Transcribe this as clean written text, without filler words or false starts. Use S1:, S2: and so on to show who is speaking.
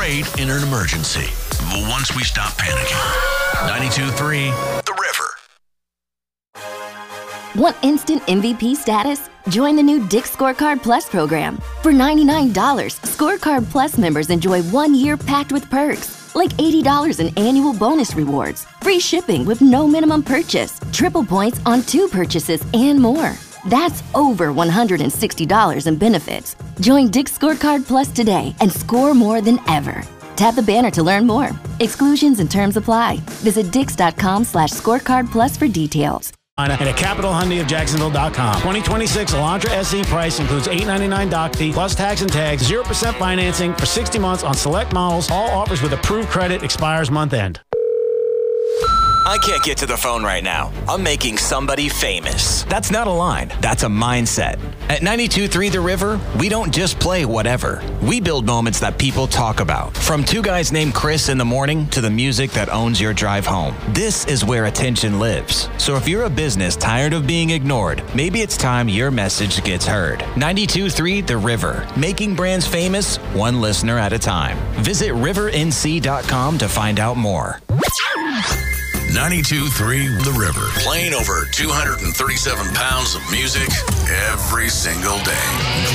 S1: great in an emergency. But once we stop panicking. 92.3 The River.
S2: Want instant MVP status? Join the new Dick's Scorecard Plus program. For $99, Scorecard Plus members enjoy 1 year packed with perks, like $80 in annual bonus rewards, free shipping with no minimum purchase, triple points on 2 purchases, and more. That's over $160 in benefits. Join Dick's Scorecard Plus today and score more than ever. Tap the banner to learn more. Exclusions and terms apply. Visit dix.com/scorecardplus for details.
S3: And at Capital Hyundai of Jacksonville.com. 2026 Elantra SE price includes $899 doc fee plus tax and tags, 0% financing for 60 months on select models. All offers with approved credit, expires month end.
S4: I can't get to the phone right now. I'm making somebody famous. That's not a line. That's a mindset. At 92.3 The River, we don't just play whatever. We build moments that people talk about. From 2 guys named Chris in the morning to the music that owns your drive home. This is where attention lives. So if you're a business tired of being ignored, maybe it's time your message gets heard. 92.3 The River, making brands famous one listener at a time. Visit rivernc.com to find out more.
S1: 92.3 The River. Playing over 237 pounds of music every single day.